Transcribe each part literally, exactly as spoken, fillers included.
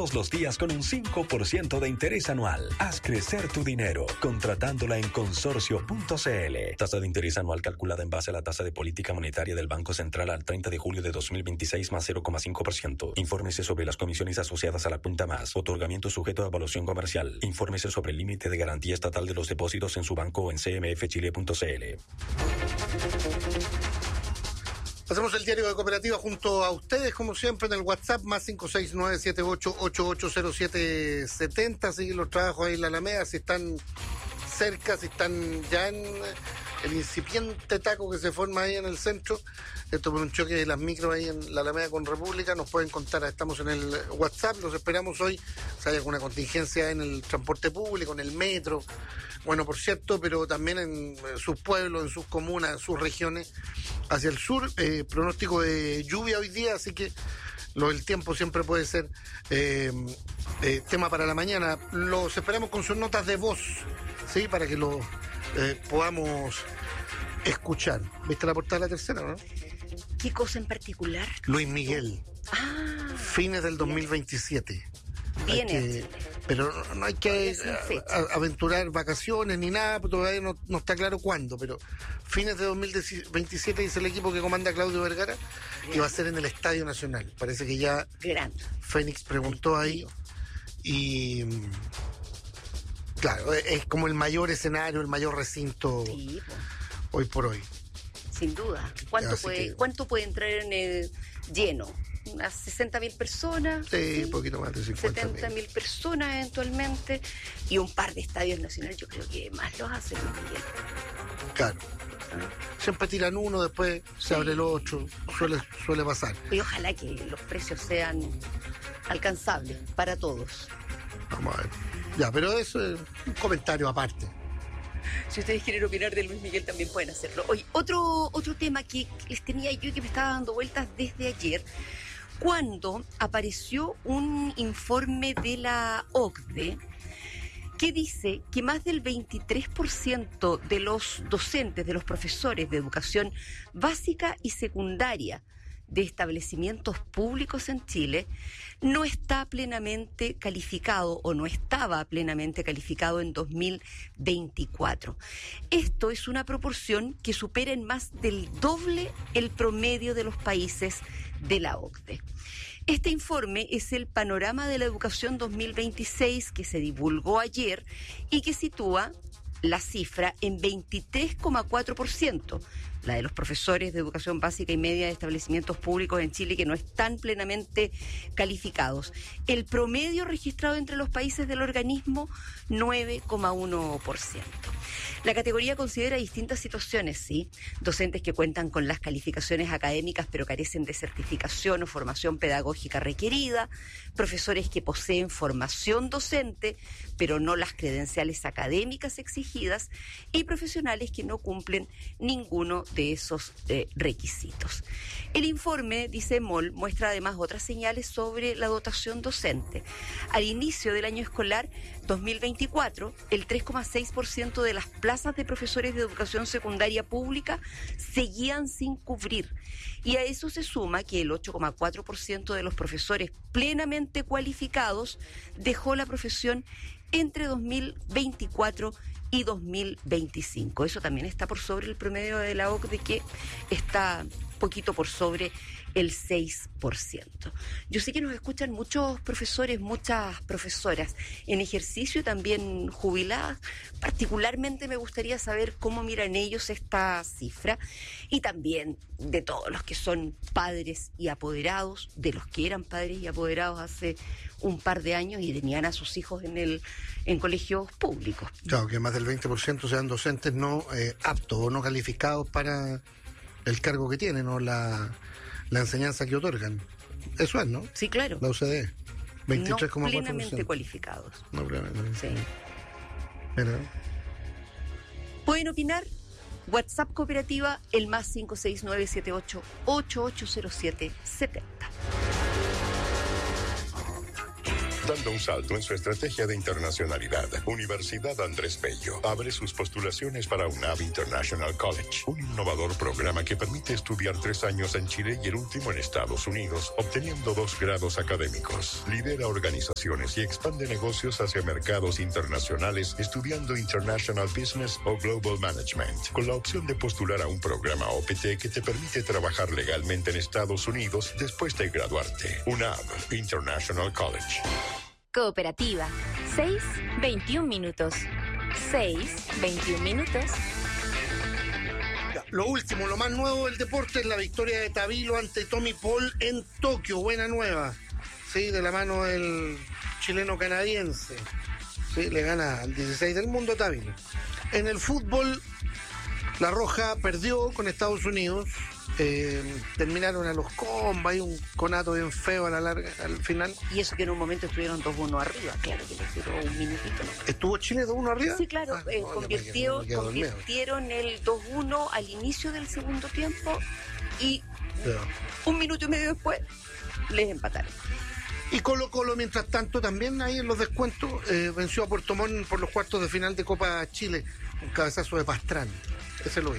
todos los días con un cinco por ciento de interés anual. Haz crecer tu dinero contratándola en consorcio punto c l. Tasa de interés anual calculada en base a la tasa de política monetaria del Banco Central al treinta de julio de dos mil veintiséis más cero coma cinco por ciento. Infórmese sobre las comisiones asociadas a la cuenta más. Otorgamiento sujeto a evaluación comercial. Infórmese sobre el límite de garantía estatal de los depósitos en su banco o en c m f chile punto c l. Hacemos el diario de Cooperativa junto a ustedes, como siempre, en el WhatsApp, más cinco seis nueve siete ocho ocho ocho cero siete siete cero. Siguen los trabajos ahí en la Alameda, si están cerca, si están ya en el incipiente taco que se forma ahí en el centro. Esto por un choque de las micros ahí en la Alameda con República. Nos pueden contar, estamos en el WhatsApp, los esperamos hoy. Si hay alguna contingencia en el transporte público, en el metro, bueno, por cierto, pero también en sus pueblos, en sus comunas, en sus regiones, hacia el sur. Eh, pronóstico de lluvia hoy día, así que lo del tiempo siempre puede ser eh, eh, tema para la mañana. Los esperamos con sus notas de voz, ¿sí? Para que lo eh, podamos escuchar. ¿Viste la portada de la tercera, no? ¿Qué cosa en particular? Luis Miguel. Ah. Fines del dos mil veintisiete. Viene. Que, pero no, no hay que a, a, aventurar vacaciones ni nada, todavía no, no está claro cuándo, pero fines de dos mil veintisiete dice el equipo que comanda Claudio Vergara, que va a ser en el Estadio Nacional. Parece que ya Grande. Fénix preguntó ahí y claro, es como el mayor escenario, el mayor recinto sí, pues. Hoy por hoy. Sin duda. ¿Cuánto puede, que... ¿cuánto puede entrar en el lleno? Unas sesenta mil personas. Sí, un poquito más de cincuenta mil. setenta mil personas eventualmente. Y un par de estadios nacionales, yo creo que más los hace Luis Miguel. Claro. ¿Ah? Siempre tiran uno, después se sí. abre el otro. Suele, suele pasar. Y ojalá que los precios sean alcanzables para todos. Vamos a ver. Ya, pero eso es un comentario aparte. Si ustedes quieren opinar de Luis Miguel también pueden hacerlo. Oye, otro, otro tema que les tenía yo y que me estaba dando vueltas desde ayer, cuando apareció un informe de la O C D E que dice que más del veintitrés por ciento de los docentes, de los profesores de educación básica y secundaria de establecimientos públicos en Chile no está plenamente calificado o no estaba plenamente calificado en dos mil veinticuatro. Esto es una proporción que supera en más del doble el promedio de los países de la O C D E. Este informe es el Panorama de la Educación dos mil veintiséis que se divulgó ayer y que sitúa la cifra en veintitrés coma cuatro por ciento, la de los profesores de educación básica y media de establecimientos públicos en Chile que no están plenamente calificados. El promedio registrado entre los países del organismo, nueve coma uno por ciento. La categoría considera distintas situaciones, ¿sí? Docentes que cuentan con las calificaciones académicas pero carecen de certificación o formación pedagógica requerida, profesores que poseen formación docente pero no las credenciales académicas exigidas y profesionales que no cumplen ninguno de esos eh, requisitos. El informe, dice MOL, muestra además otras señales sobre la dotación docente. Al inicio del año escolar dos mil veinticuatro, el tres coma seis por ciento de las plazas de profesores de educación secundaria pública seguían sin cubrir. Y a eso se suma que el ocho coma cuatro por ciento de los profesores plenamente cualificados dejó la profesión entre dos mil veinticuatro y dos mil veinticinco. Eso también está por sobre el promedio de la O C D E, que está poquito por sobre el seis por ciento. Yo sé que nos escuchan muchos profesores, muchas profesoras en ejercicio y también jubiladas. Particularmente me gustaría saber cómo miran ellos esta cifra y también de todos los que son padres y apoderados, de los que eran padres y apoderados hace un par de años y tenían a sus hijos en el en colegios públicos. Claro, que más del veinte por ciento sean docentes no eh, aptos o no calificados para el cargo que tienen o la, la enseñanza que otorgan. Eso es, ¿no? Sí, claro. La O C D E. veintitrés coma cuatro por ciento. No plenamente cualificados. No plenamente. Sí. Pero... Pueden opinar. WhatsApp Cooperativa, el más cinco seis nueve siete ocho ocho ocho cero siete siete cero. Dando un salto en su estrategia de internacionalidad, Universidad Andrés Bello abre sus postulaciones para UNAV International College, un innovador programa que permite estudiar tres años en Chile y el último en Estados Unidos, obteniendo dos grados académicos. Lidera organizaciones y expande negocios hacia mercados internacionales estudiando International Business o Global Management, con la opción de postular a un programa O P T que te permite trabajar legalmente en Estados Unidos después de graduarte. UNAV International College. Cooperativa. seis, veintiún minutos. seis, veintiún minutos. Lo último, lo más nuevo del deporte es la victoria de Tabilo ante Tommy Paul en Tokio. Buena nueva. Sí, de la mano del chileno canadiense. Sí, le gana al dieciséis del mundo Tabilo. En el fútbol, La Roja perdió con Estados Unidos. Eh, terminaron a los combos, hay un conato bien feo a la larga, al final. Y eso que en un momento estuvieron dos uno arriba, claro que les duró un minutito, ¿no? ¿Estuvo Chile dos uno arriba? Sí, claro, ah, eh, no, convirtió, me quedo, me quedo convirtieron el dos uno al inicio del segundo tiempo y yeah. un minuto y medio después les empataron. Y Colo Colo, mientras tanto, también ahí en los descuentos, eh, venció a Puerto Montt por los cuartos de final de Copa Chile, un cabezazo de Pastrán. Ese lo vi.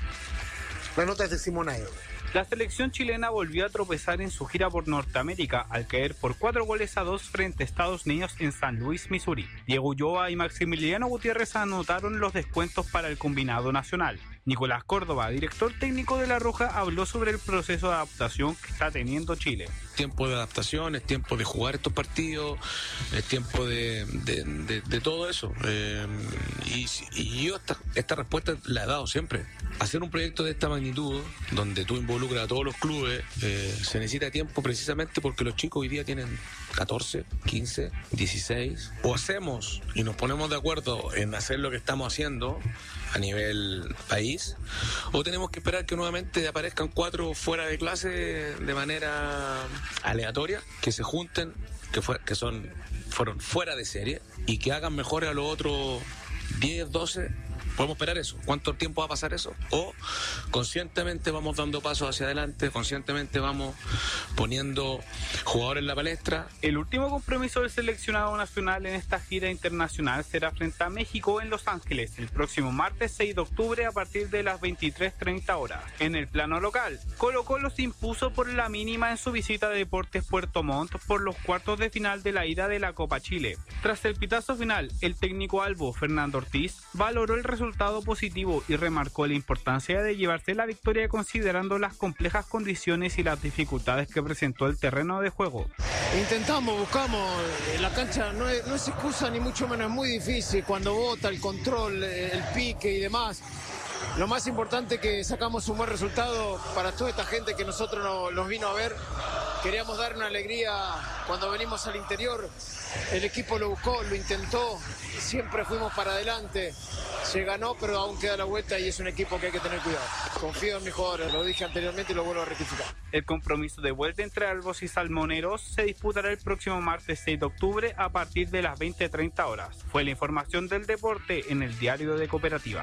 La nota es de Simonayo. La selección chilena volvió a tropezar en su gira por Norteamérica al caer por cuatro goles a dos frente a Estados Unidos en San Luis, Missouri. Diego Ulloa y Maximiliano Gutiérrez anotaron los descuentos para el combinado nacional. Nicolás Córdoba, director técnico de La Roja, habló sobre el proceso de adaptación que está teniendo Chile. Tiempo de adaptación, es tiempo de jugar estos partidos, es tiempo de, de, de, de todo eso. Eh, y, y yo esta, esta respuesta la he dado siempre. Hacer un proyecto de esta magnitud, donde tú involucras a todos los clubes, eh, se necesita tiempo precisamente porque los chicos hoy día tienen catorce, quince, dieciséis. O hacemos y nos ponemos de acuerdo en hacer lo que estamos haciendo a nivel país, o tenemos que esperar que nuevamente aparezcan cuatro fuera de clase de manera aleatoria, que se junten, que, fue, que son fueron fuera de serie y que hagan mejores a los otros diez, doce. ¿Podemos esperar eso? ¿Cuánto tiempo va a pasar eso? O conscientemente vamos dando pasos hacia adelante, conscientemente vamos poniendo jugadores en la palestra. El último compromiso del seleccionado nacional en esta gira internacional será frente a México en Los Ángeles el próximo martes seis de octubre a partir de las veintitrés treinta horas. En el plano local, Colo Colo se impuso por la mínima en su visita a Deportes Puerto Montt por los cuartos de final de la ida de la Copa Chile. Tras el pitazo final, el técnico albo Fernando Ortiz valoró el resultado positivo y remarcó la importancia de llevarse la victoria considerando las complejas condiciones y las dificultades que presentó el terreno de juego. Intentamos, buscamos, la cancha no es, no es excusa ni mucho menos, es muy difícil cuando bota el control, el pique y demás. Lo más importante es que sacamos un buen resultado para toda esta gente que nosotros no, los vino a ver. Queríamos dar una alegría cuando venimos al interior. El equipo lo buscó, lo intentó, siempre fuimos para adelante. Se ganó, pero aún queda la vuelta y es un equipo que hay que tener cuidado. Confío en mis jugadores, lo dije anteriormente y lo vuelvo a rectificar. El compromiso de vuelta entre albos y salmoneros se disputará el próximo martes seis de octubre a partir de las veinte treinta horas. Fue la información del deporte en el Diario de Cooperativa.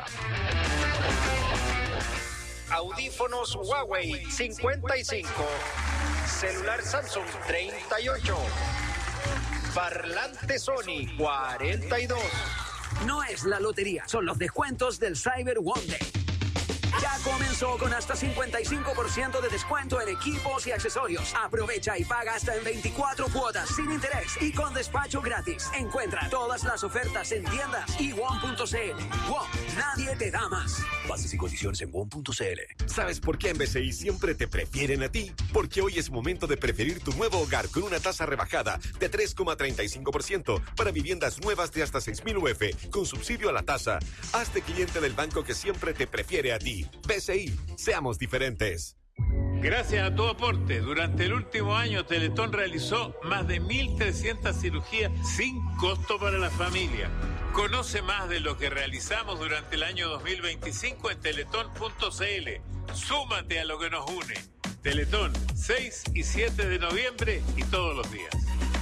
Audífonos Huawei cincuenta y cinco, celular Samsung treinta y ocho, parlante Sony cuarenta y dos. No es la lotería, son los descuentos del Cyber One Day. Ya comenzó con hasta cincuenta y cinco por ciento de descuento en equipos y accesorios. Aprovecha y paga hasta en veinticuatro cuotas sin interés y con despacho gratis. Encuentra todas las ofertas en tiendas y one punto c l. WOM, nadie te da más. Bases y condiciones en one punto c l. ¿Sabes por qué en B C I siempre te prefieren a ti? Porque hoy es momento de preferir tu nuevo hogar con una tasa rebajada de tres coma treinta y cinco por ciento para viviendas nuevas de hasta seis mil U F con subsidio a la tasa. Hazte cliente del banco que siempre te prefiere a ti. B C I, seamos diferentes. Gracias a tu aporte, durante el último año Teletón realizó más de mil trescientas cirugías sin costo para la familia. Conoce más de lo que realizamos durante el año dos mil veinticinco en teletón punto c l. Súmate a lo que nos une. Teletón, seis y siete de noviembre y todos los días.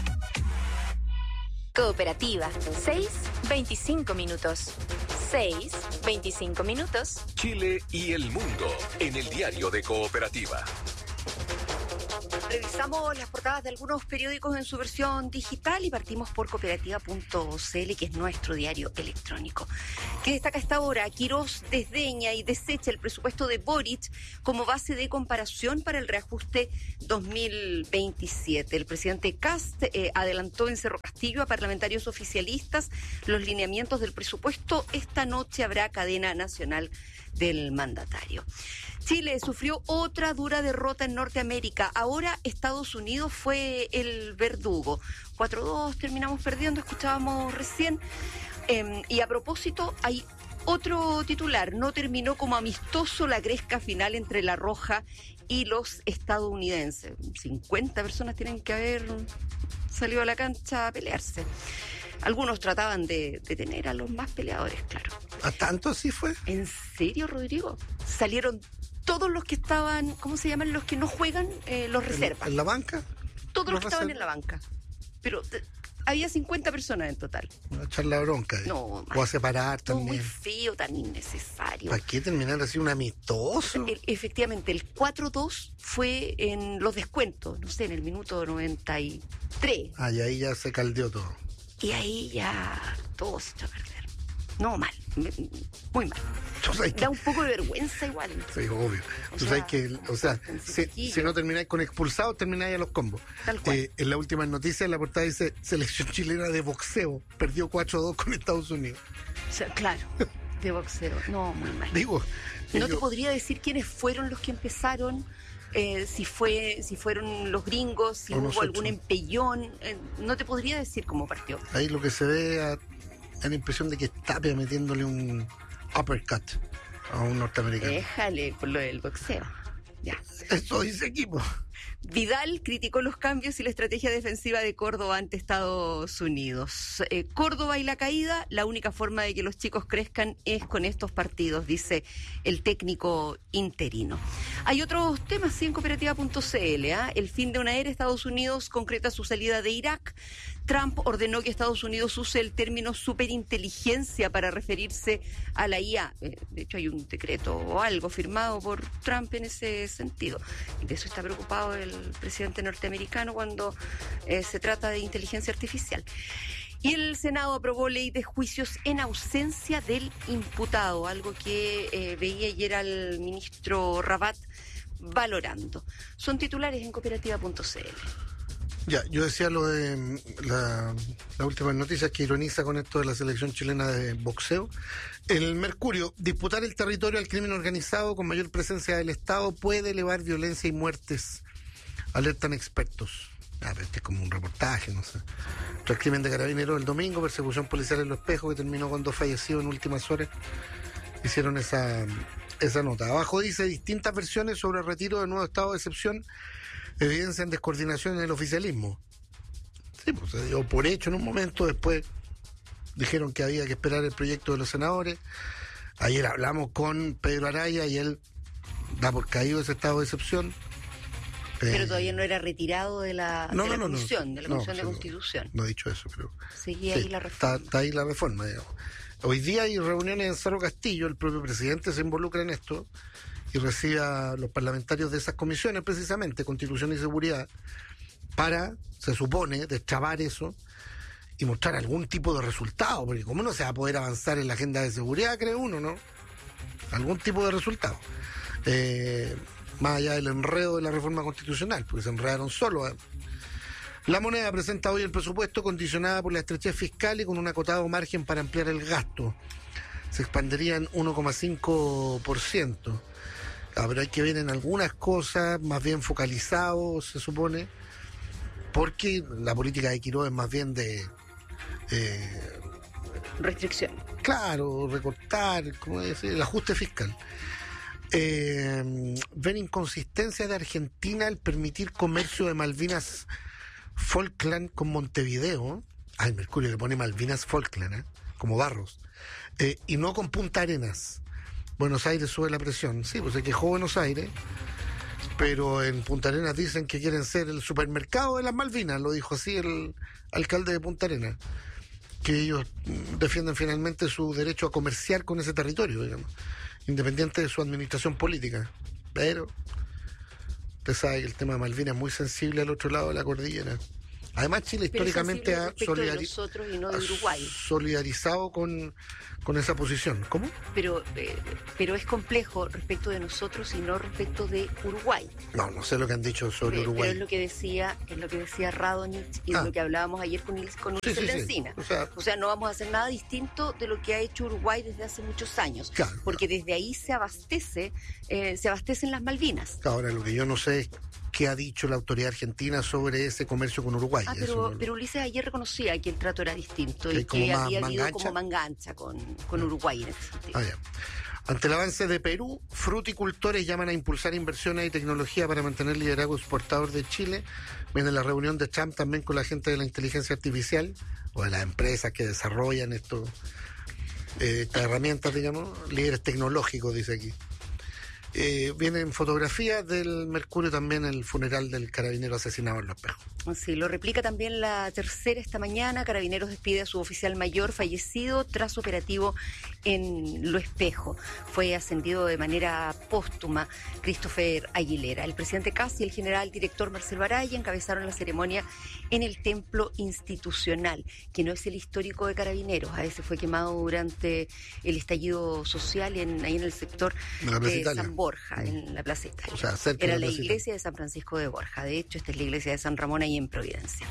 Cooperativa, seis, veinticinco minutos. seis, veinticinco minutos. Chile y el mundo en el Diario de Cooperativa. Revisamos las portadas de algunos periódicos en su versión digital y partimos por cooperativa punto c l, que es nuestro diario electrónico. ¿Qué destaca esta hora? Quirós desdeña y desecha el presupuesto de Boric como base de comparación para el reajuste dos mil veintisiete. El presidente Kast eh, adelantó en Cerro Castillo a parlamentarios oficialistas los lineamientos del presupuesto. Esta noche habrá cadena nacional del mandatario. Chile sufrió otra dura derrota en Norteamérica. Ahora Estados Unidos fue el verdugo. cuatro dos terminamos perdiendo, escuchábamos recién. Eh, y a propósito, hay otro titular. No terminó como amistoso la gresca final entre La Roja y los estadounidenses. cincuenta personas tienen que haber salido a la cancha a pelearse. Algunos trataban de detener a los más peleadores, claro. ¿A tanto así fue? ¿En serio, Rodrigo? Salieron todos los que estaban, ¿cómo se llaman? Los que no juegan, eh, los reservas. ¿En la banca? Todos los, los que estaban reserva? en la banca. Pero te, había cincuenta personas en total. A echar la bronca. ¿Eh? No, o a separar todo también. Muy feo, tan innecesario. ¿Para qué terminar así un amistoso? El, efectivamente, el cuatro dos fue en los descuentos, no sé, en el minuto noventa y tres. Ah, y ahí ya se caldeó todo. Y ahí ya todo se echó a perder. No, mal, muy mal. Que... Da un poco de vergüenza igual. Sí, obvio. O Tú sea, sabes que, o sea, si, si no termináis con expulsados, termináis a los combos. Tal cual. Eh, en la última noticia, en la portada dice, selección chilena de boxeo, perdió cuatro dos con Estados Unidos. O sea, claro, de boxeo. No, muy mal. Digo... No yo... te podría decir quiénes fueron los que empezaron, eh, si fue si fueron los gringos, si o hubo nosotros. algún empellón. Eh, no te podría decir cómo partió. Ahí lo que se ve... A... da la impresión de que es Tapia metiéndole un uppercut a un norteamericano. Déjale por lo del boxeo. Ya. Eso dice equipo. Vidal criticó los cambios y la estrategia defensiva de Córdoba ante Estados Unidos. Eh, Córdoba y la caída, la única forma de que los chicos crezcan es con estos partidos, dice el técnico interino. Hay otros temas sí, en cooperativa punto c l. ¿eh? El fin de una era, Estados Unidos concreta su salida de Irak. Trump ordenó que Estados Unidos use el término superinteligencia para referirse a la I A. Eh, de hecho, hay un decreto o algo firmado por Trump en ese sentido. Y de eso está preocupado el presidente norteamericano cuando eh, se trata de inteligencia artificial. Y el Senado aprobó ley de juicios en ausencia del imputado, algo que eh, veía ayer al ministro Rabat valorando. Son titulares en cooperativa punto c l. Ya, yo decía lo de la, la última noticia que ironiza con esto de la selección chilena de boxeo. El Mercurio, disputar el territorio al crimen organizado con mayor presencia del Estado puede elevar violencia y muertes, alertan expertos. Ah, pero este es como un reportaje, no sé. Tras crimen de Carabineros el domingo, persecución policial en Los Espejos que terminó con dos fallecidos en últimas horas. Hicieron esa, esa nota. Abajo dice distintas versiones sobre el retiro del nuevo estado de excepción evidencian descoordinación en el oficialismo. Sí, pues se dio por hecho en un momento, después dijeron que había que esperar el proyecto de los senadores. Ayer hablamos con Pedro Araya y él da por caído ese estado de excepción. Pero eh, todavía no era retirado de la, no, de la no, no, comisión, no, de la no, comisión sí, de Constitución. No, no he dicho eso, pero... Seguía sí, ahí la reforma. Está, está ahí la reforma, digamos. Hoy día hay reuniones en Cerro Castillo, el propio presidente se involucra en esto y recibe a los parlamentarios de esas comisiones, precisamente, Constitución y Seguridad, para, se supone, destrabar eso y mostrar algún tipo de resultado, porque como no se va a poder avanzar en la agenda de seguridad, cree uno, ¿no? Algún tipo de resultado. Eh, más allá del enredo de la reforma constitucional, porque se enredaron solo. ¿eh? La Moneda presenta hoy el presupuesto condicionada por la estrechez fiscal y con un acotado margen para ampliar el gasto. Se expandería en uno coma cinco por ciento. Ah, pero hay que ver en algunas cosas, más bien focalizados, se supone, porque la política de Quiroga es más bien de... Eh, restricción. Claro, recortar, ¿cómo decir? El ajuste fiscal. Eh, ven inconsistencia de Argentina al permitir comercio de Malvinas Falkland con Montevideo. Ay, Mercurio le pone Malvinas Falkland, ¿eh? Como Barros. Eh, y no con Punta Arenas. Buenos Aires sube la presión. Sí, pues se quejó Buenos Aires, pero en Punta Arenas dicen que quieren ser el supermercado de las Malvinas, lo dijo así el alcalde de Punta Arenas, que ellos defienden finalmente su derecho a comerciar con ese territorio, digamos, independiente de su administración política. Pero Usted sabe que el tema de Malvinas es muy sensible al otro lado de la cordillera. Además, Chile históricamente ha, solidari- y no de Uruguay. ha solidarizado con, con esa posición. ¿Cómo? Pero, eh, pero es complejo respecto de nosotros y no respecto de Uruguay. No, no sé lo que han dicho sobre pero, Uruguay. Pero es lo que decía, es lo que decía Radonich y ah. es lo que hablábamos ayer con, Il, con sí, Ulises sí, Encina. Sí. O, sea, o sea, no vamos a hacer nada distinto de lo que ha hecho Uruguay desde hace muchos años. Claro, porque claro. desde ahí se abastece, eh, se abastecen las Malvinas. Ahora, lo que yo no sé es qué ha dicho la autoridad argentina sobre ese comercio con Uruguay. Ah, pero, no... pero Ulises ayer reconocía que el trato era distinto y que más, había habido mangancha? como mangancha con, con Uruguay en ese sentido. Ah, ya. Ante el avance de Perú, fruticultores llaman a impulsar inversiones y tecnología para mantener liderazgo exportador de Chile. Viene la reunión de Trump también con la gente de la inteligencia artificial o de las empresas que desarrollan esto, eh, estas herramientas, digamos, líderes tecnológicos, dice aquí. Eh, vienen fotografías del Mercurio, también el funeral del carabinero asesinado en Los Espejos. Sí, lo replica también La Tercera esta mañana. Carabineros despide a su oficial mayor fallecido tras operativo en Lo Espejo. Fue ascendido de manera póstuma Christopher Aguilera. El presidente Kast y el general director Marcelo Araya encabezaron la ceremonia en el templo institucional, que no es el histórico de Carabineros. A ese fue quemado durante el estallido social en, ahí en el sector de San Borja, mm. en la Plaza Italia. O sea, cerca Era de la, la iglesia de San Francisco de Borja. De hecho, esta es la iglesia de San Ramón ahí en Providencia.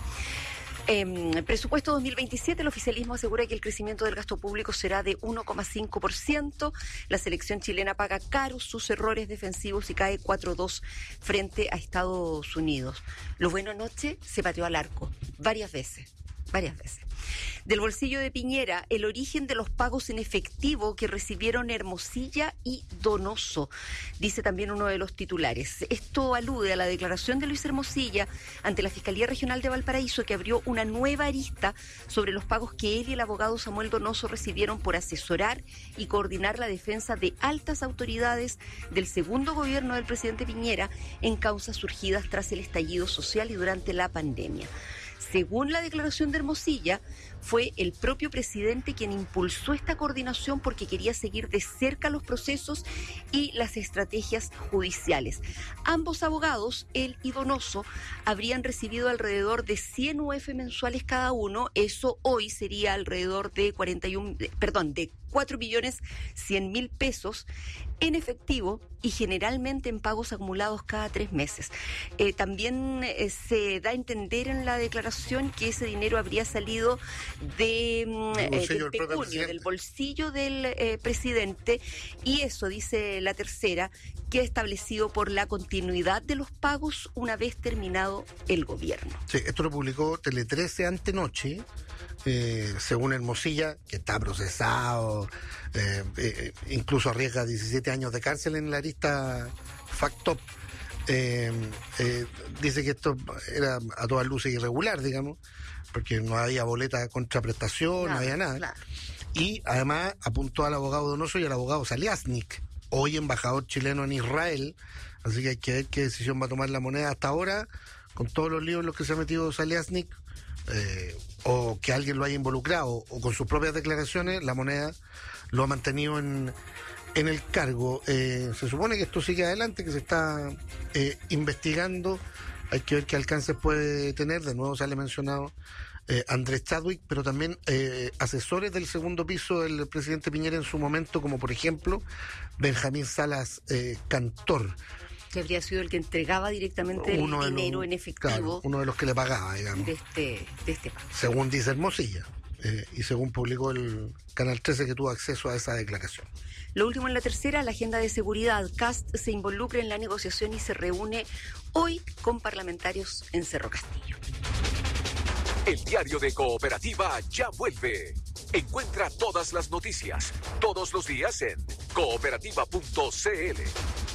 Eh, presupuesto dos mil veintisiete, el oficialismo asegura que el crecimiento del gasto público será de uno coma cinco por ciento. La selección chilena paga caro sus errores defensivos y cae cuatro dos frente a Estados Unidos. Lo bueno anoche se pateó al arco, varias veces, varias veces. Del bolsillo de Piñera, el origen de los pagos en efectivo que recibieron Hermosilla y Donoso, dice también uno de los titulares. Esto alude a la declaración de Luis Hermosilla ante la Fiscalía Regional de Valparaíso, que abrió una nueva arista sobre los pagos que él y el abogado Samuel Donoso recibieron por asesorar y coordinar la defensa de altas autoridades del segundo gobierno del presidente Piñera en causas surgidas tras el estallido social y durante la pandemia. Según la declaración de Hermosilla, fue el propio presidente quien impulsó esta coordinación porque quería seguir de cerca los procesos y las estrategias judiciales. Ambos abogados, él y Donoso, habrían recibido alrededor de cien U F mensuales cada uno. Eso hoy sería alrededor de cuarenta y uno, perdón, de cuatro millones cien mil pesos en efectivo y generalmente en pagos acumulados cada tres meses. Eh, también eh, se da a entender en la declaración que ese dinero habría salido de, eh, del pecunio, del bolsillo del eh, presidente, y eso, dice La Tercera, que ha establecido por la continuidad de los pagos una vez terminado el gobierno. Sí, esto lo publicó Tele trece antenoche. Eh, según Hermosilla, que está procesado, eh, eh, incluso arriesga diecisiete años de cárcel en la arista Factop, eh, eh, dice que esto era a todas luces irregular, digamos, porque no había boleta de contraprestación, nada, no había nada. Claro. Y además apuntó al abogado Donoso y al abogado Saliasnik, hoy embajador chileno en Israel, así que hay que ver qué decisión va a tomar la moneda hasta ahora, con todos los líos en los que se ha metido Saliasnik. Eh, o que alguien lo haya involucrado o con sus propias declaraciones, la moneda lo ha mantenido en, en el cargo. Eh, se supone que esto sigue adelante, que se está eh, investigando, hay que ver qué alcances puede tener. De nuevo sale mencionado eh, Andrés Chadwick, pero también eh, asesores del segundo piso del presidente Piñera en su momento, como por ejemplo Benjamín Salas eh, Cantor, que habría sido el que entregaba directamente uno el dinero los, en efectivo. Claro, uno de los que le pagaba, digamos. De este, de este pago. Según dice Hermosilla, eh, y según publicó el Canal trece, que tuvo acceso a esa declaración. Lo último en La Tercera, la agenda de seguridad. Kast se involucra en la negociación y se reúne hoy con parlamentarios en Cerro Castillo. El diario de Cooperativa ya vuelve. Encuentra todas las noticias, todos los días en cooperativa punto c l.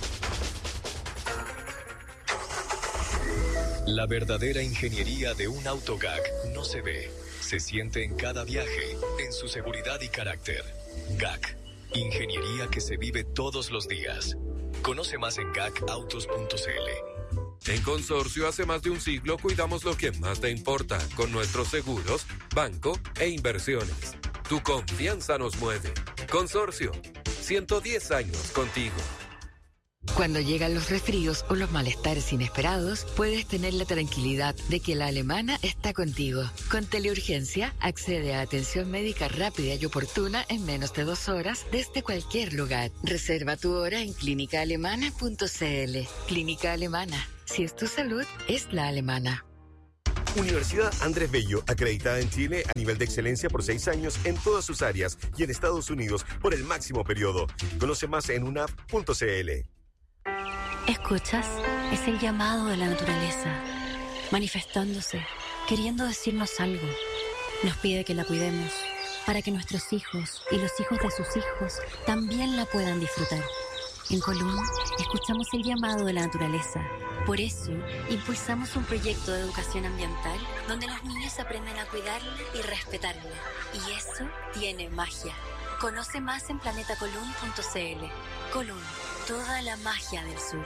La verdadera ingeniería de un auto G A C no se ve, se siente en cada viaje, en su seguridad y carácter. G A C, ingeniería que se vive todos los días. Conoce más en gacautos punto c l. En Consorcio hace más de un siglo cuidamos lo que más te importa con nuestros seguros, banco e inversiones. Tu confianza nos mueve. Consorcio, ciento diez años contigo. Cuando llegan los resfríos o los malestares inesperados, puedes tener la tranquilidad de que la Alemana está contigo. Con Teleurgencia, accede a atención médica rápida y oportuna en menos de dos horas desde cualquier lugar. Reserva tu hora en clínica alemana punto c l. Clínica Alemana. Si es tu salud, es la alemana. Universidad Andrés Bello, acreditada en Chile a nivel de excelencia por seis años en todas sus áreas y en Estados Unidos por el máximo periodo. Conoce más en unap punto c l. ¿Escuchas? Es el llamado de la naturaleza, manifestándose, queriendo decirnos algo. Nos pide que la cuidemos, para que nuestros hijos y los hijos de sus hijos también la puedan disfrutar. En Colún, escuchamos el llamado de la naturaleza. Por eso, impulsamos un proyecto de educación ambiental donde los niños aprenden a cuidarla y respetarla. Y eso tiene magia. Conoce más en planeta colún punto c l. Colún, toda la magia del sur.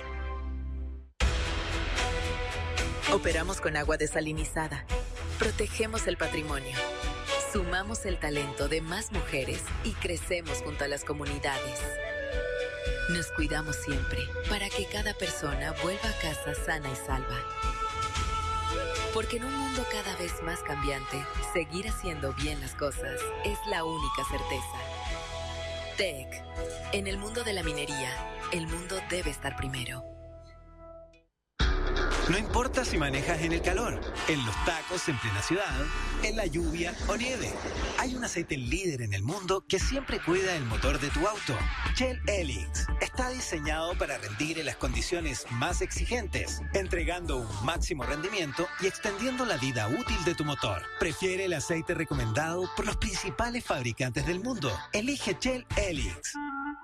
Operamos con agua desalinizada. Protegemos el patrimonio. Sumamos el talento de más mujeres y crecemos junto a las comunidades. Nos cuidamos siempre para que cada persona vuelva a casa sana y salva. Porque en un mundo cada vez más cambiante, seguir haciendo bien las cosas es la única certeza. T E C. En el mundo de la minería, el mundo debe estar primero. No importa si manejas en el calor, en los tacos en plena ciudad, en la lluvia o nieve. Hay un aceite líder en el mundo que siempre cuida el motor de tu auto. Shell Helix está diseñado para rendir en las condiciones más exigentes, entregando un máximo rendimiento y extendiendo la vida útil de tu motor. Prefiere el aceite recomendado por los principales fabricantes del mundo. Elige Shell Helix.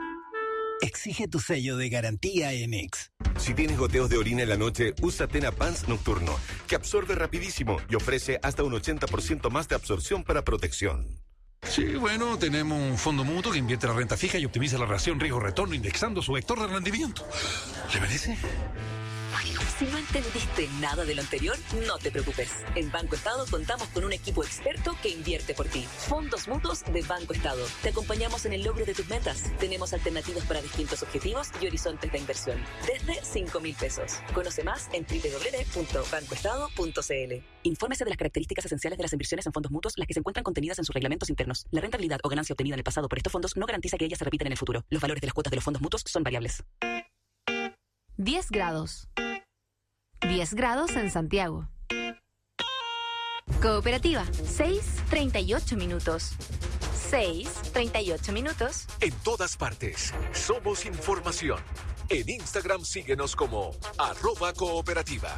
Exige tu sello de garantía en X. Si tienes goteos de orina en la noche, usa Tena Pants Nocturno, que absorbe rapidísimo y ofrece hasta un ochenta por ciento más de absorción para protección. Sí, bueno, tenemos un fondo mutuo que invierte la renta fija y optimiza la relación riesgo-retorno indexando su vector de rendimiento. ¿Le parece? Si no entendiste nada de lo anterior, no te preocupes. En Banco Estado contamos con un equipo experto que invierte por ti. Fondos mutuos de Banco Estado. Te acompañamos en el logro de tus metas. Tenemos alternativas para distintos objetivos y horizontes de inversión. Desde cinco mil pesos. Conoce más en doble u doble u doble u punto banco estado punto c l. Infórmese de las características esenciales de las inversiones en fondos mutuos, las que se encuentran contenidas en sus reglamentos internos. La rentabilidad o ganancia obtenida en el pasado por estos fondos no garantiza que ellas se repitan en el futuro. Los valores de las cuotas de los fondos mutuos son variables. diez grados. diez grados en Santiago. Cooperativa, seis treinta y ocho minutos. seis treinta y ocho minutos. En todas partes, somos información. En Instagram síguenos como arroba cooperativa.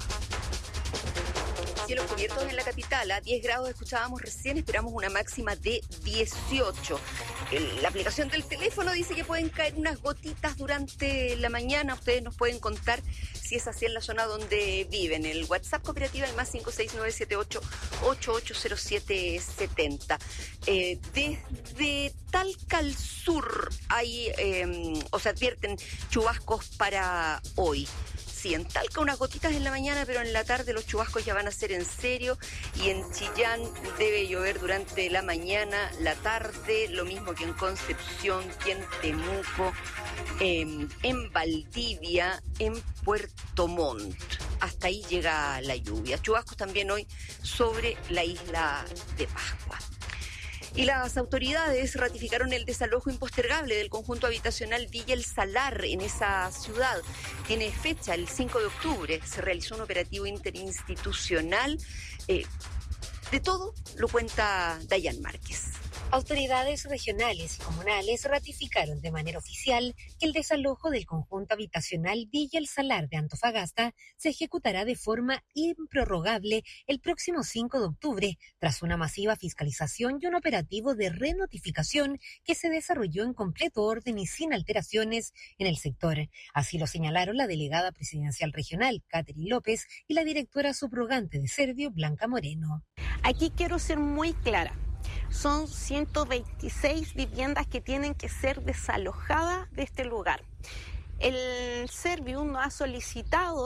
Cielos cubiertos en la capital, a diez grados escuchábamos recién, esperamos una máxima de dieciocho. El, la aplicación del teléfono dice que pueden caer unas gotitas durante la mañana, ustedes nos pueden contar si es así en la zona donde viven. El WhatsApp cooperativa, el más cinco seis nueve siete ocho ocho ocho cero siete siete cero. Eh, desde Talca al sur hay, eh, o se advierten chubascos para hoy. Sí, en Talca unas gotitas en la mañana, pero en la tarde los chubascos ya van a ser en serio. Y en Chillán debe llover durante la mañana, la tarde, lo mismo que en Concepción, que en Temuco, eh, en Valdivia, en Puerto Montt. Hasta ahí llega la lluvia. Chubascos también hoy sobre la isla de Pascua. Y las autoridades ratificaron el desalojo impostergable del conjunto habitacional Villa El Salar en esa ciudad. Tiene fecha, el cinco de octubre, se realizó un operativo interinstitucional. Eh, de todo lo cuenta Dayan Márquez. Autoridades regionales y comunales ratificaron de manera oficial que el desalojo del conjunto habitacional Villa El Salar de Antofagasta se ejecutará de forma improrrogable el próximo cinco de octubre, tras una masiva fiscalización y un operativo de renotificación que se desarrolló en completo orden y sin alteraciones en el sector. Así lo señalaron la delegada presidencial regional, Catherine López, y la directora subrogante de Servio, Blanca Moreno. Aquí quiero ser muy clara. Son ciento veintiséis viviendas que tienen que ser desalojadas de este lugar. El Servium nos ha solicitado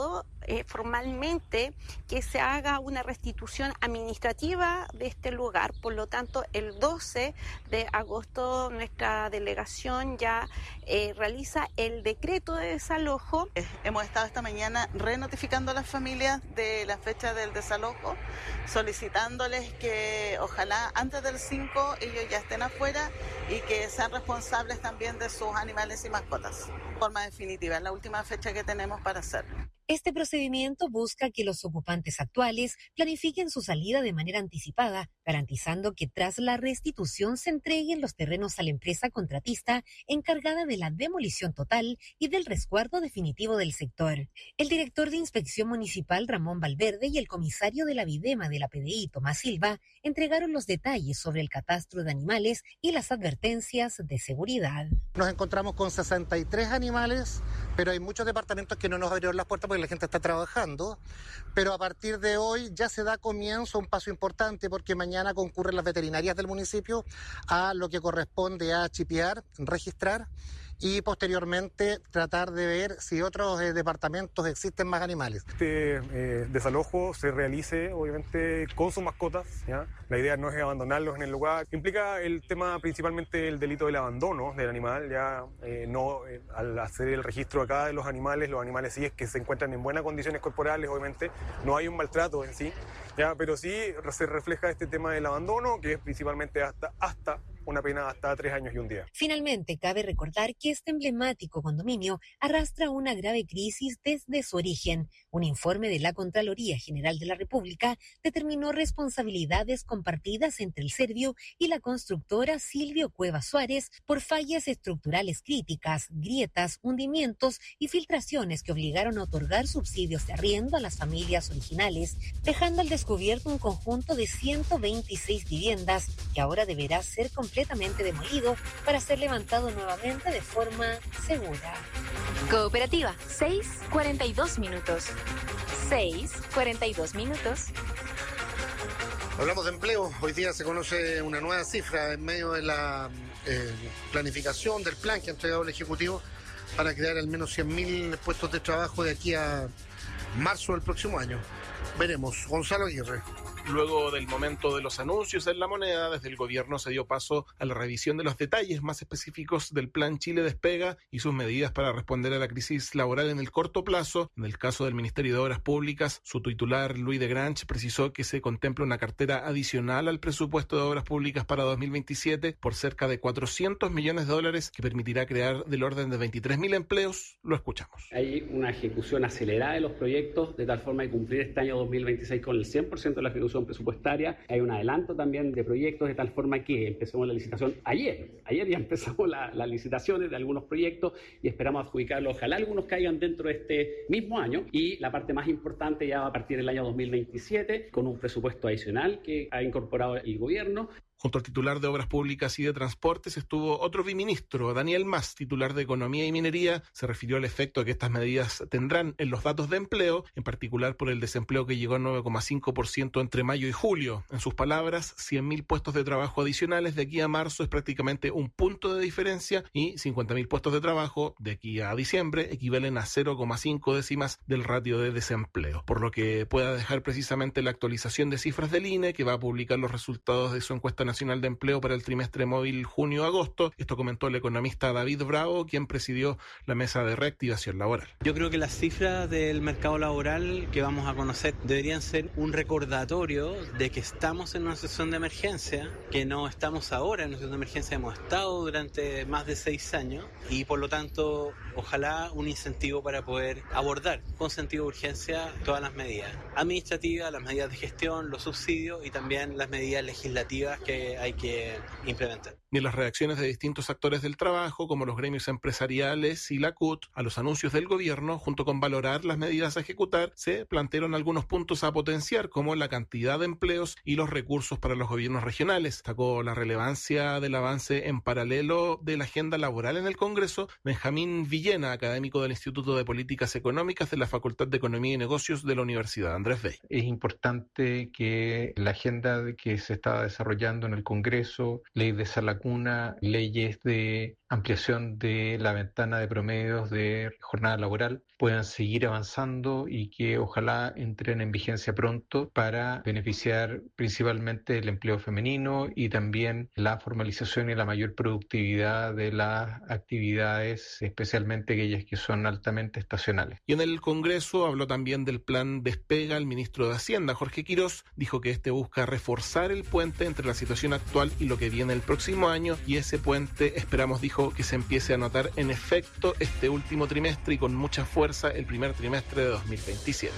eh, formalmente que se haga una restitución administrativa de este lugar. Por lo tanto, el doce de agosto nuestra delegación ya eh, realiza el decreto de desalojo. Hemos estado esta mañana renotificando a las familias de la fecha del desalojo, solicitándoles que ojalá antes del cinco ellos ya estén afuera y que sean responsables también de sus animales y mascotas. De forma definitiva, es la última fecha que tenemos para hacerlo. Este procedimiento busca que los ocupantes actuales planifiquen su salida de manera anticipada, garantizando que tras la restitución se entreguen los terrenos a la empresa contratista encargada de la demolición total y del resguardo definitivo del sector. El director de Inspección Municipal, Ramón Valverde, y el comisario de la Videma de la P D I, Tomás Silva, entregaron los detalles sobre el catastro de animales y las advertencias de seguridad. Nos encontramos con sesenta y tres animales, pero hay muchos departamentos que no nos abrieron las puertas porque la gente está trabajando, pero a partir de hoy ya se da comienzo a un paso importante porque mañana concurren las veterinarias del municipio a lo que corresponde a chipear, registrar y posteriormente tratar de ver si otros eh, departamentos existen más animales. Este eh, desalojo se realice obviamente con sus mascotas, ¿ya? La idea no es abandonarlos en el lugar. Implica el tema principalmente el delito del abandono del animal, ya eh, no eh, al hacer el registro acá de los animales, los animales sí es que se encuentran en buenas condiciones corporales, obviamente no hay un maltrato en sí, ya, pero sí se refleja este tema del abandono que es principalmente hasta hasta una pena hasta tres años y un día. Finalmente, cabe recordar que este emblemático condominio arrastra una grave crisis desde su origen. Un informe de la Contraloría General de la República determinó responsabilidades compartidas entre el Servio y la constructora Silvio Cueva Suárez por fallas estructurales críticas, grietas, hundimientos y filtraciones que obligaron a otorgar subsidios de arriendo a las familias originales, dejando al descubierto un conjunto de ciento veintiséis viviendas que ahora deberá ser completamente completamente demolido para ser levantado nuevamente de forma segura. Cooperativa, seis cuarenta y dos minutos. seis cuarenta y dos minutos. Hablamos de empleo. Hoy día se conoce una nueva cifra en medio de la eh, planificación del plan que ha entregado el Ejecutivo para crear al menos cien mil puestos de trabajo de aquí a marzo del próximo año. Veremos. Gonzalo Aguirre. Luego del momento de los anuncios en La Moneda, desde el gobierno se dio paso a la revisión de los detalles más específicos del Plan Chile Despega y sus medidas para responder a la crisis laboral en el corto plazo. En el caso del Ministerio de Obras Públicas, su titular, Luis de Granch, precisó que se contempla una cartera adicional al presupuesto de Obras Públicas para dos mil veintisiete por cerca de cuatrocientos millones de dólares que permitirá crear del orden de veintitrés mil empleos. Lo escuchamos. Hay una ejecución acelerada de los proyectos de tal forma de cumplir este año dos mil veintiséis con el cien por ciento de la ejecución presupuestaria. Hay un adelanto también de proyectos de tal forma que empezamos la licitación ayer. Ayer ya empezamos la, las licitaciones de algunos proyectos y esperamos adjudicarlos. Ojalá algunos caigan dentro de este mismo año y la parte más importante ya va a partir del año dos mil veintisiete con un presupuesto adicional que ha incorporado el gobierno. Junto al titular de Obras Públicas y de Transportes estuvo otro viceministro, Daniel Mas, titular de Economía y Minería. Se refirió al efecto que estas medidas tendrán en los datos de empleo, en particular por el desempleo que llegó a nueve coma cinco por ciento entre mayo y julio. En sus palabras, cien mil puestos de trabajo adicionales de aquí a marzo es prácticamente un punto de diferencia y cincuenta mil puestos de trabajo de aquí a diciembre equivalen a cero coma cinco décimas del ratio de desempleo. Por lo que pueda dejar precisamente la actualización de cifras del I N E, que va a publicar los resultados de su encuesta nacional de empleo para el trimestre móvil junio-agosto. Esto comentó el economista David Bravo, quien presidió la mesa de reactivación laboral. Yo creo que las cifras del mercado laboral que vamos a conocer deberían ser un recordatorio de que estamos en una situación de emergencia, que no estamos ahora en una situación de emergencia, hemos estado durante más de seis años y por lo tanto ojalá un incentivo para poder abordar con sentido de urgencia todas las medidas administrativas, las medidas de gestión, los subsidios y también las medidas legislativas que hay que implementar. Ni las reacciones de distintos actores del trabajo, como los gremios empresariales y la C U T, a los anuncios del gobierno, junto con valorar las medidas a ejecutar, se plantearon algunos puntos a potenciar, como la cantidad de empleos y los recursos para los gobiernos regionales. Destacó la relevancia del avance en paralelo de la agenda laboral en el Congreso Benjamín Villena, académico del Instituto de Políticas Económicas de la Facultad de Economía y Negocios de la Universidad Andrés Bello. Es importante que la agenda que se está desarrollando en el Congreso, ley de sala vacuna, leyes de ampliación de la ventana de promedios de jornada laboral puedan seguir avanzando y que ojalá entren en vigencia pronto para beneficiar principalmente el empleo femenino y también la formalización y la mayor productividad de las actividades, especialmente aquellas que son altamente estacionales. Y en el Congreso habló también del plan Despega el ministro de Hacienda, Jorge Quirós, dijo que este busca reforzar el puente entre la situación actual y lo que viene el próximo año, y ese puente esperamos, dijo, que se empiece a notar en efecto este último trimestre y con mucha fuerza el primer trimestre de dos mil veintisiete.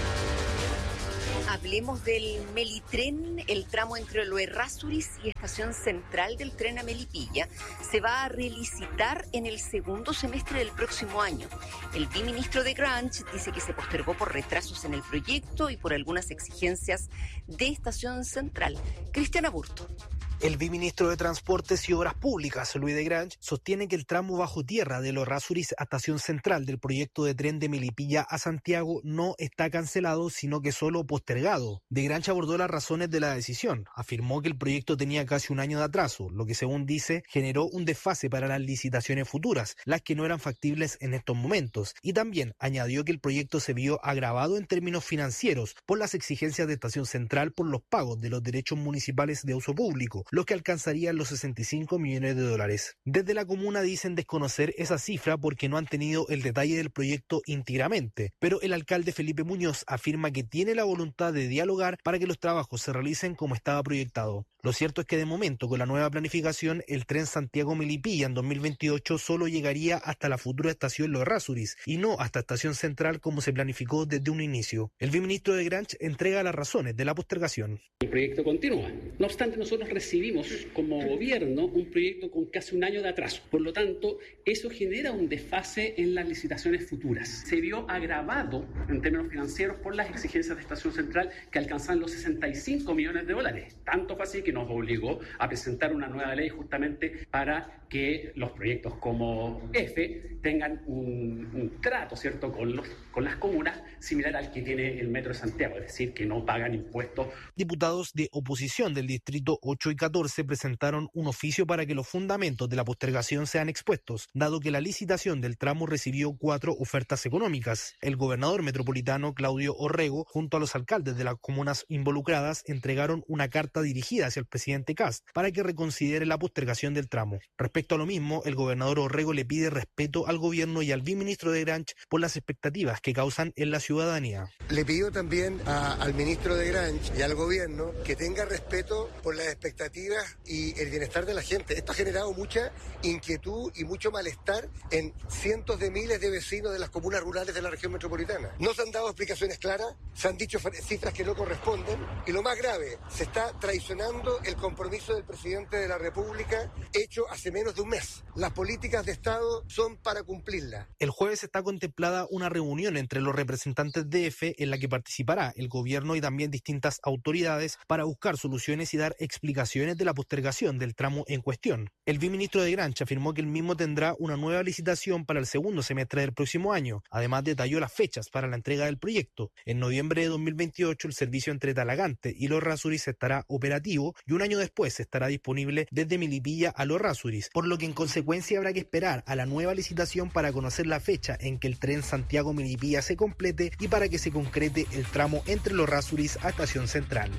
Hablemos del Melitren, el tramo entre Lo Errázuriz y Estación Central del tren a Melipilla. Se va a relicitar en el segundo semestre del próximo año. El viceministro de Granch dice que se postergó por retrasos en el proyecto y por algunas exigencias de Estación Central. Cristian Aburto. El viceministro de Transportes y Obras Públicas, Luis de Granch, sostiene que el tramo bajo tierra de Lo Errázuriz a Estación Central del proyecto de tren de Melipilla a Santiago no está cancelado, sino que solo postergado. De Granch abordó las razones de la decisión. Afirmó que el proyecto tenía casi un año de atraso, lo que, según dice, generó un desfase para las licitaciones futuras, las que no eran factibles en estos momentos. Y también añadió que el proyecto se vio agravado en términos financieros por las exigencias de Estación Central por los pagos de los derechos municipales de uso público, los que alcanzarían los sesenta y cinco millones de dólares. Desde la comuna dicen desconocer esa cifra porque no han tenido el detalle del proyecto íntegramente, pero el alcalde Felipe Muñoz afirma que tiene la voluntad de dialogar para que los trabajos se realicen como estaba proyectado. Lo cierto es que de momento, con la nueva planificación, el tren Santiago-Melipilla en dos mil veintiocho solo llegaría hasta la futura estación Lo Errázuriz y no hasta Estación Central como se planificó desde un inicio. El viceministro de Granch entrega las razones de la postergación. El proyecto continúa. No obstante, nosotros recibimos como gobierno un proyecto con casi un año de atraso. Por lo tanto, eso genera un desfase en las licitaciones futuras. Se vio agravado en términos financieros por las exigencias de Estación Central que alcanzan los sesenta y cinco millones de dólares. Tanto fue así que nos obligó a presentar una nueva ley justamente para que los proyectos como F tengan un, un trato, ¿cierto?, con, los, con las comunas similar al que tiene el Metro de Santiago, es decir, que no pagan impuestos. Diputados de oposición del Distrito ocho y catorce presentaron un oficio para que los fundamentos de la postergación sean expuestos, dado que la licitación del tramo recibió cuatro ofertas económicas. El gobernador metropolitano Claudio Orrego, junto a los alcaldes de las comunas involucradas, entregaron una carta dirigida hacia el presidente Kast para que reconsidere la postergación del tramo. Respecto a lo mismo, el gobernador Orrego le pide respeto al gobierno y al viceministro de Granch por las expectativas que causan en la ciudadanía. Le pidió también a, al ministro de Granch y al gobierno que tenga respeto por las expectativas y el bienestar de la gente. Esto ha generado mucha inquietud y mucho malestar en cientos de miles de vecinos de las comunas rurales de la región metropolitana. No se han dado explicaciones claras, se han dicho cifras que no corresponden y lo más grave, se está traicionando el compromiso del presidente de la República hecho hace menos de un mes. Las políticas de Estado son para cumplirlas. El jueves está contemplada una reunión entre los representantes de F en la que participará el gobierno y también distintas autoridades para buscar soluciones y dar explicaciones de la postergación del tramo en cuestión. El viceministro de Granch afirmó que el mismo tendrá una nueva licitación para el segundo semestre del próximo año. Además, detalló las fechas para la entrega del proyecto. En noviembre de dos mil veintiocho, el servicio entre Talagante y Lo Errázuriz estará operativo y un año después estará disponible desde Melipilla a Lo Errázuriz, por lo que en consecuencia habrá que esperar a la nueva licitación para conocer la fecha en que el tren Santiago-Melipilla se complete y para que se concrete el tramo entre Lo Errázuriz a Estación Central.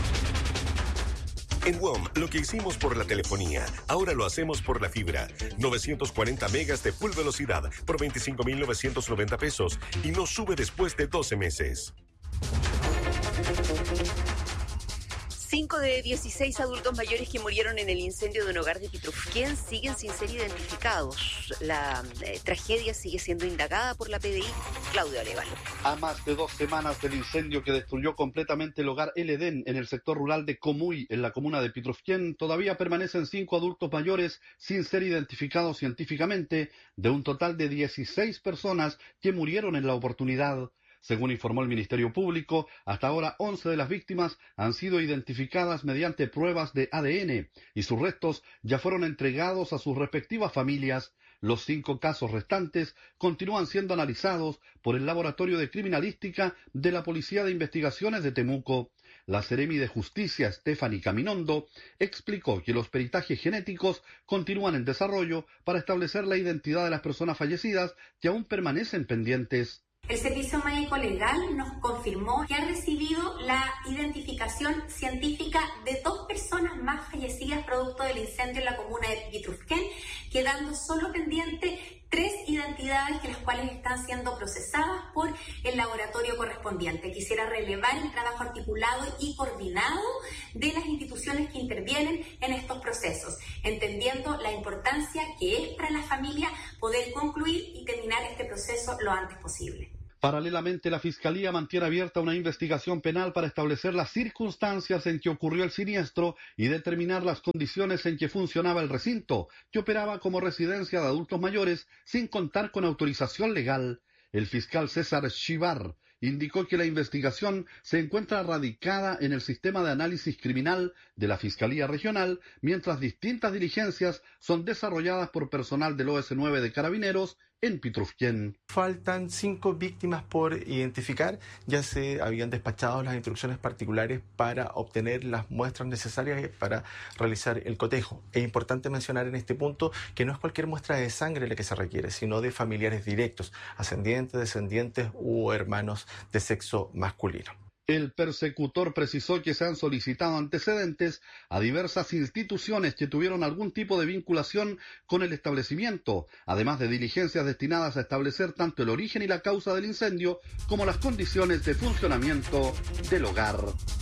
En W O M, lo que hicimos por la telefonía, ahora lo hacemos por la fibra. novecientos cuarenta megas de full velocidad por veinticinco mil novecientos noventa pesos y no sube después de doce meses. Cinco de dieciséis adultos mayores que murieron en el incendio de un hogar de Pitrufquén siguen sin ser identificados. La eh, tragedia sigue siendo indagada por la P D I. Claudio Arévalo. A más de dos semanas del incendio que destruyó completamente el hogar El Edén en el sector rural de Comuy, en la comuna de Pitrufquén, todavía permanecen cinco adultos mayores sin ser identificados científicamente, de un total de dieciséis personas que murieron en la oportunidad. Según informó el Ministerio Público, hasta ahora once de las víctimas han sido identificadas mediante pruebas de A D N y sus restos ya fueron entregados a sus respectivas familias. Los cinco casos restantes continúan siendo analizados por el Laboratorio de Criminalística de la Policía de Investigaciones de Temuco. La seremi de Justicia, Stephanie Caminondo, explicó que los peritajes genéticos continúan en desarrollo para establecer la identidad de las personas fallecidas que aún permanecen pendientes. El Servicio Médico Legal nos confirmó que ha recibido la identificación científica de dos personas más fallecidas producto del incendio en la comuna de Pitrufquén, quedando solo pendientes tres identidades que las cuales están siendo procesadas por el laboratorio correspondiente. Quisiera relevar el trabajo articulado y coordinado de las instituciones que intervienen en estos procesos, entendiendo la importancia que es para la familia poder concluir y terminar este proceso lo antes posible. Paralelamente, la Fiscalía mantiene abierta una investigación penal para establecer las circunstancias en que ocurrió el siniestro y determinar las condiciones en que funcionaba el recinto, que operaba como residencia de adultos mayores sin contar con autorización legal. El fiscal César Chivar indicó que la investigación se encuentra radicada en el sistema de análisis criminal de la Fiscalía Regional, mientras distintas diligencias son desarrolladas por personal del O S nueve de Carabineros en Pitrufquén. Faltan cinco víctimas por identificar. Ya se habían despachado las instrucciones particulares para obtener las muestras necesarias para realizar el cotejo. Es importante mencionar en este punto que no es cualquier muestra de sangre la que se requiere, sino de familiares directos, ascendientes, descendientes u hermanos de sexo masculino. El persecutor precisó que se han solicitado antecedentes a diversas instituciones que tuvieron algún tipo de vinculación con el establecimiento, además de diligencias destinadas a establecer tanto el origen y la causa del incendio como las condiciones de funcionamiento del hogar.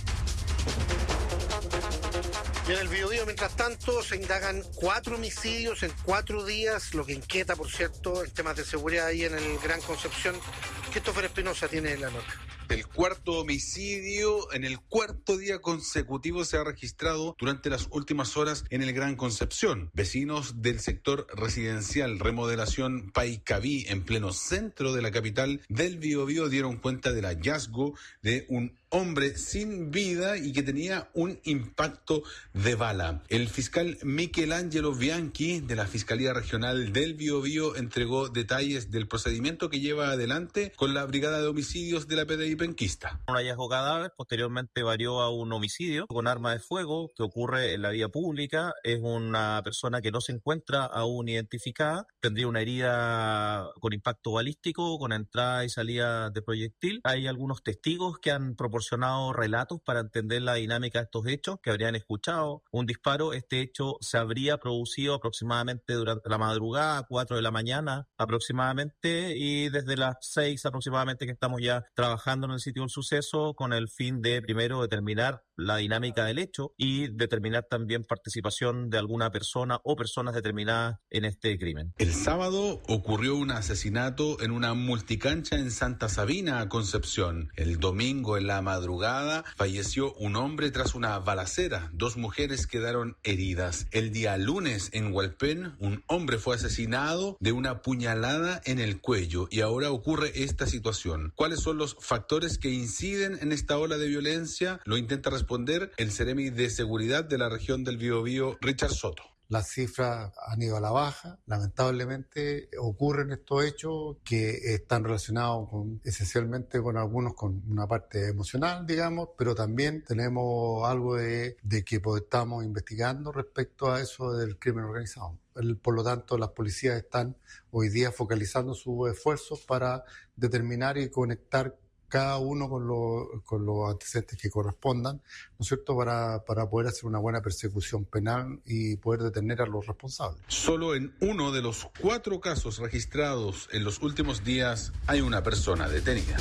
Y en el Biobío, mientras tanto, se indagan cuatro homicidios en cuatro días, lo que inquieta, por cierto, en temas de seguridad ahí en el Gran Concepción. Christopher Espinosa tiene la nota. El cuarto homicidio en el cuarto día consecutivo se ha registrado durante las últimas horas en el Gran Concepción. Vecinos del sector residencial Remodelación Paicaví, en pleno centro de la capital del Biobío, dieron cuenta del hallazgo de un hombre sin vida y que tenía un impacto de bala. El fiscal Michelangelo Bianchi de la Fiscalía Regional del Biobío entregó detalles del procedimiento que lleva adelante con la Brigada de Homicidios de la P D I penquista. Un hallazgo cadáver posteriormente varió a un homicidio con arma de fuego que ocurre en la vía pública. Es una persona que no se encuentra aún identificada. Tendría una herida con impacto balístico, con entrada y salida de proyectil. Hay algunos testigos que han proporcionado relatos para entender la dinámica de estos hechos, que habrían escuchado un disparo. Este hecho se habría producido aproximadamente durante la madrugada, cuatro de la mañana aproximadamente, y desde las seis aproximadamente que estamos ya trabajando en el sitio del suceso con el fin de primero determinar la dinámica del hecho y determinar también participación de alguna persona o personas determinadas en este crimen. El sábado ocurrió un asesinato en una multicancha en Santa Sabina, Concepción. El domingo en la madrugada falleció un hombre tras una balacera. Dos mujeres quedaron heridas. El día lunes en Hualpén, un hombre fue asesinado de una puñalada en el cuello y ahora ocurre esta situación. ¿Cuáles son los factores que inciden en esta ola de violencia? Lo intenta responder el Seremi de Seguridad de la región del Biobío, Richard Soto. Las cifras han ido a la baja. Lamentablemente ocurren estos hechos que están relacionados con, esencialmente con algunos con una parte emocional, digamos, pero también tenemos algo de, de que pues, estamos investigando respecto a eso del crimen organizado. Por lo tanto, las policías están hoy día focalizando sus esfuerzos para determinar y conectar cada uno con, lo, con los antecedentes que correspondan, ¿no es cierto?, para, para poder hacer una buena persecución penal y poder detener a los responsables. Solo en uno de los cuatro casos registrados en los últimos días hay una persona detenida.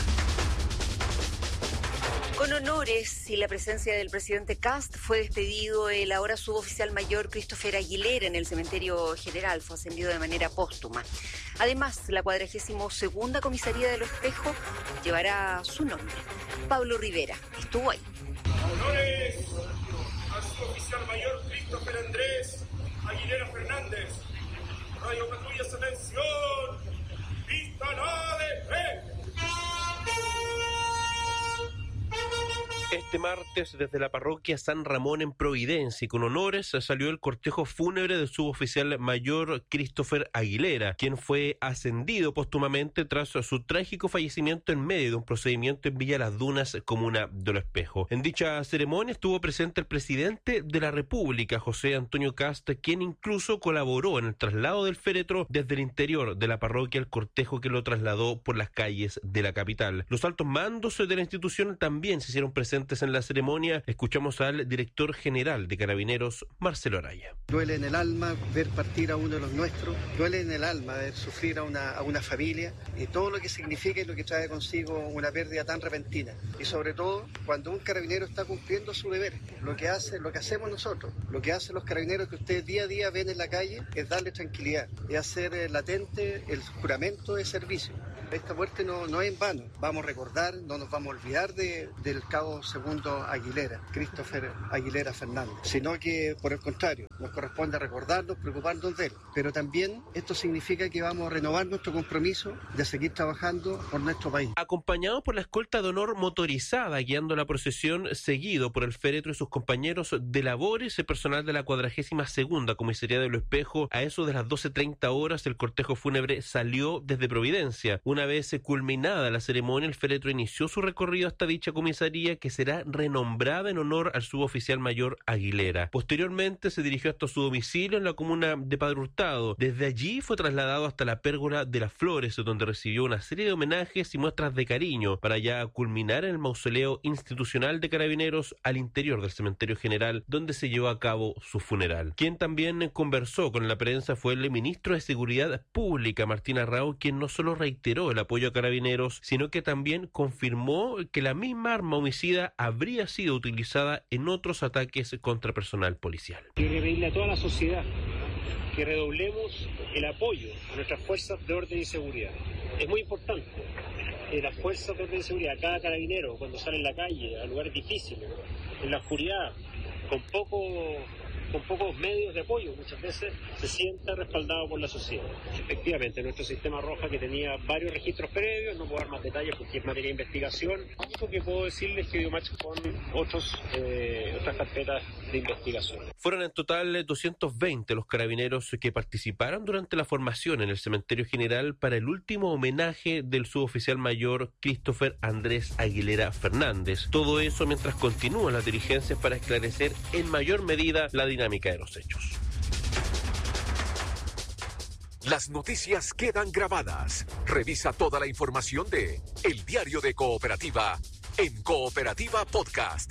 Con honores y la presencia del presidente Kast fue despedido el ahora suboficial mayor Christopher Aguilera en el cementerio general. Fue ascendido de manera póstuma. Además, la cuadragésimo segunda comisaría de Los Espejos llevará su nombre. Pablo Rivera estuvo ahí. Honores al suboficial mayor Christopher Andrés Aguilera Fernández. Radio Patrullas, atención. Vista la de fe. Este Este martes, desde la parroquia San Ramón en Providencia y con honores, salió el cortejo fúnebre del suboficial mayor Christopher Aguilera, quien fue ascendido póstumamente tras su trágico fallecimiento en medio de un procedimiento en Villa Las Dunas, comuna de Lo Espejo. En dicha ceremonia estuvo presente el presidente de la República, José Antonio Kast, quien incluso colaboró en el traslado del féretro desde el interior de la parroquia al cortejo que lo trasladó por las calles de la capital. Los altos mandos de la institución también se hicieron presentes en la ceremonia. Escuchamos al director general de Carabineros, Marcelo Araya. Duele en el alma ver partir a uno de los nuestros, duele en el alma ver sufrir a una, a una familia y todo lo que significa y lo que trae consigo una pérdida tan repentina. Y sobre todo cuando un carabinero está cumpliendo su deber, lo que hace, lo que hacemos nosotros, lo que hacen los carabineros que ustedes día a día ven en la calle es darle tranquilidad, es hacer latente el juramento de servicio. Esta muerte no, no es en vano. Vamos a recordar, no nos vamos a olvidar de, del cabo segundo Aguilera, Christopher Aguilera Fernández, sino que por el contrario, nos corresponde recordarnos, preocuparnos de él. Pero también esto significa que vamos a renovar nuestro compromiso de seguir trabajando por nuestro país. Acompañado por la escolta de honor motorizada guiando la procesión, seguido por el féretro y sus compañeros de labores, el personal de la cuadragésima segunda comisaría de Lo Espejo, a eso de las doce treinta horas, el cortejo fúnebre salió desde Providencia. Una vez culminada la ceremonia, el féretro inició su recorrido hasta dicha comisaría, que será renombrada en honor al suboficial mayor Aguilera. Posteriormente se dirigió hasta su domicilio en la comuna de Padre Hurtado. Desde allí fue trasladado hasta la Pérgola de las Flores, donde recibió una serie de homenajes y muestras de cariño, para ya culminar en el mausoleo institucional de Carabineros al interior del cementerio general, donde se llevó a cabo su funeral. Quien también conversó con la prensa fue el ministro de Seguridad Pública, Martín Arrau, quien no solo reiteró el apoyo a Carabineros, sino que también confirmó que la misma arma homicida habría sido utilizada en otros ataques contra personal policial. Quiero pedirle a toda la sociedad que redoblemos el apoyo a nuestras fuerzas de orden y seguridad. Es muy importante. Eh, las fuerzas de orden y seguridad, cada carabinero cuando sale en la calle, a lugares difíciles, en la oscuridad, con poco... con pocos medios de apoyo, muchas veces se sienta respaldado por la sociedad. Efectivamente, nuestro sistema Roja, que tenía varios registros previos, no puedo dar más detalles porque es materia de investigación. Lo único que puedo decirles es que dio match con otros, eh, otras carpetas de investigación. Fueron en total doscientos veinte los carabineros que participaron durante la formación en el cementerio general para el último homenaje del suboficial mayor Christopher Andrés Aguilera Fernández. Todo eso mientras continúan las diligencias para esclarecer en mayor medida la dinámica de los hechos. Las noticias quedan grabadas. Revisa toda la información de El Diario de Cooperativa en Cooperativa Podcast.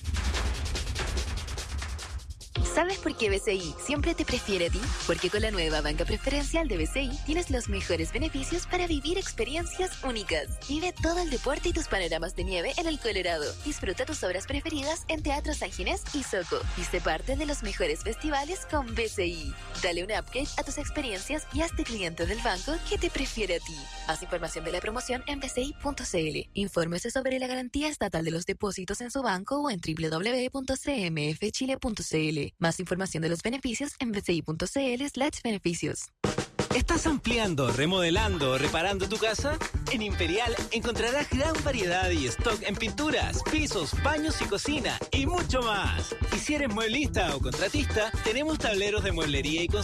¿Sabes por qué B C I siempre te prefiere a ti? Porque con la nueva banca preferencial de B C I tienes los mejores beneficios para vivir experiencias únicas. Vive todo el deporte y tus panoramas de nieve en el Colorado. Disfruta tus obras preferidas en Teatro San Ginés y Soco. Y sé parte de los mejores festivales con B C I. Dale un upgrade a tus experiencias y hazte cliente del banco que te prefiere a ti. Más información de la promoción en b c i punto c l. Infórmese sobre la garantía estatal de los depósitos en su banco o en w w w punto c m f chile punto c l. Más información de los beneficios en b c i punto c l slash beneficios. ¿Estás ampliando, remodelando o reparando tu casa? En Imperial encontrarás gran variedad y stock en pinturas, pisos, baños y cocina y mucho más. Y si eres mueblista o contratista, tenemos tableros de mueblería y construcción